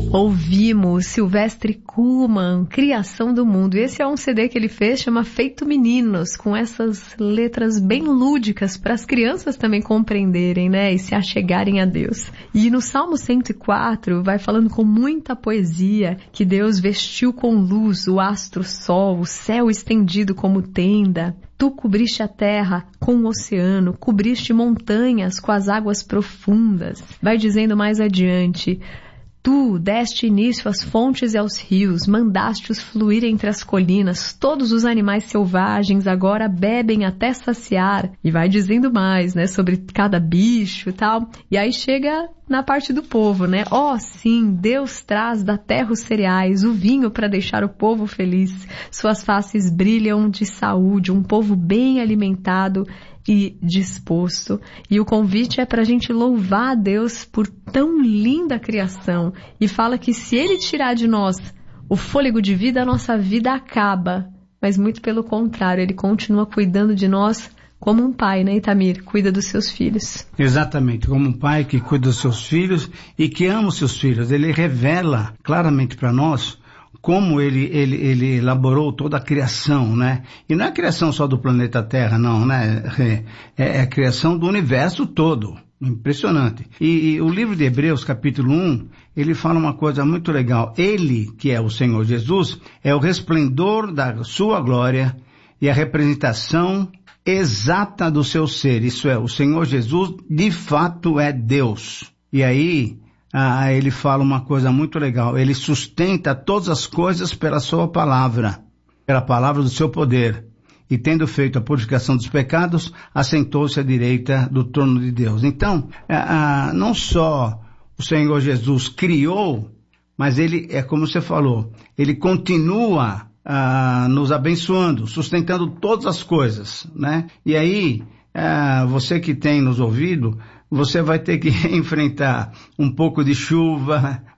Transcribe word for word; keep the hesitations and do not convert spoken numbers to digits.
Ouvimos Silvestre Kuhlmann, Criação do Mundo. Esse é um C D que ele fez, chama Feito Meninos, com essas letras bem lúdicas para as crianças também compreenderem, né, e se achegarem a Deus. E no Salmo cento e quatro vai falando com muita poesia que Deus vestiu com luz o astro sol, o céu estendido como tenda. Tu cobriste a terra com o oceano, cobriste montanhas com as águas profundas. Vai dizendo mais adiante: Tu deste início às fontes e aos rios, mandaste-os fluir entre as colinas, todos os animais selvagens agora bebem até saciar. E vai dizendo mais, né, sobre cada bicho e tal. E aí chega na parte do povo, né? Ó, oh, sim, Deus traz da terra os cereais, o vinho para deixar o povo feliz. Suas faces brilham de saúde, um povo bem alimentado e disposto. E o convite é para a gente louvar a Deus por tão linda criação. E fala que se Ele tirar de nós o fôlego de vida, a nossa vida acaba. Mas muito pelo contrário, Ele continua cuidando de nós como um pai, né, Itamir? Cuida dos seus filhos. Exatamente, como um pai que cuida dos seus filhos e que ama os seus filhos. Ele revela claramente para nós como ele, ele, ele elaborou toda a criação, né? E não é a criação só do planeta Terra, não, né? É, é a criação do universo todo. Impressionante. E, e o livro de Hebreus, capítulo um, ele fala uma coisa muito legal. Ele, que é o Senhor Jesus, é o resplendor da sua glória e a representação exata do seu ser. Isso é, o Senhor Jesus de fato é Deus. E aí Ah, ele fala uma coisa muito legal. Ele sustenta todas as coisas pela sua palavra, pela palavra do seu poder. E tendo feito a purificação dos pecados, assentou-se à direita do trono de Deus. Então, ah, não só o Senhor Jesus criou, mas ele, é como você falou, ele continua ah, nos abençoando, sustentando todas as coisas, né? E aí, ah, você que tem nos ouvido, você vai ter que enfrentar um pouco de chuva,